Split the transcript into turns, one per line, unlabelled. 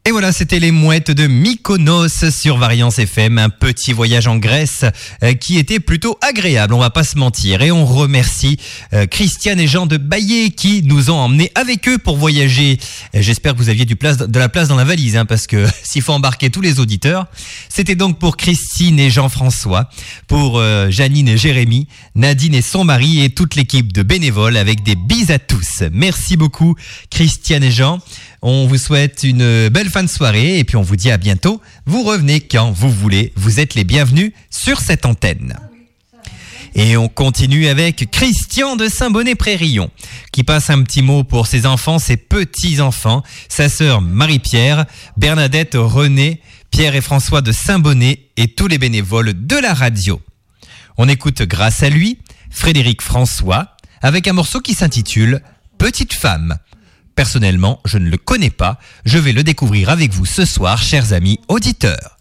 Et voilà, c'était les mouettes de Mykonos sur Variance FM, un petit voyage en Grèce qui était plutôt agréable, on va pas se mentir. Et on remercie Christiane et Jean de Baillé qui nous ont emmenés avec eux pour voyager. J'espère que vous aviez de la place dans la valise, parce que s'il faut embarquer tous les auditeurs. C'était donc pour Christine et Jean-François, pour Janine et Jérémy, Nadine et son mari et toute l'équipe de bénévoles avec des bises à tous. Merci beaucoup Christiane et Jean. On vous souhaite une belle fin de soirée et puis on vous dit à bientôt. Vous revenez quand vous voulez. Vous êtes les bienvenus sur cette antenne. Et on continue avec Christian de Saint-Bonnet-Prérillon qui passe un petit mot pour ses enfants, ses petits-enfants, sa sœur Marie-Pierre, Bernadette, René, Pierre et François de Saint-Bonnet et tous les bénévoles de la radio. On écoute grâce à lui Frédéric François avec un morceau qui s'intitule « Petite femme ». Personnellement, je ne le connais pas. Je vais le découvrir avec vous ce soir, chers amis auditeurs.